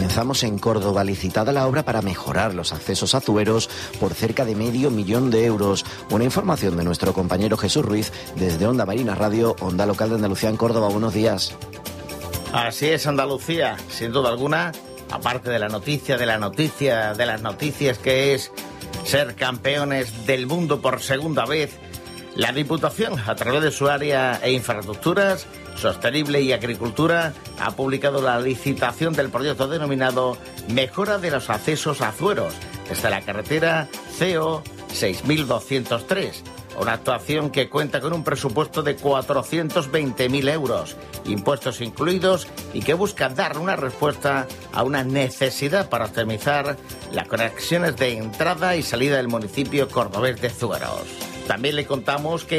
comenzamos en Córdoba, licitada la obra para mejorar los accesos a Zueros por cerca de €500,000. Una información de nuestro compañero Jesús Ruiz desde Onda Marina Radio, Onda Local de Andalucía en Córdoba. Buenos días. Así es, Andalucía, sin duda alguna, aparte de la noticia de las noticias que es ser campeones del mundo por segunda vez, la Diputación, a través de su área e infraestructuras, sostenible y agricultura, ha publicado la licitación del proyecto denominado Mejora de los accesos a Zueros, desde la carretera CO 6203. Una actuación que cuenta con un presupuesto de 420.000 euros, impuestos incluidos, y que busca dar una respuesta a una necesidad para optimizar las conexiones de entrada y salida del municipio cordobés de Zueros. También le contamos que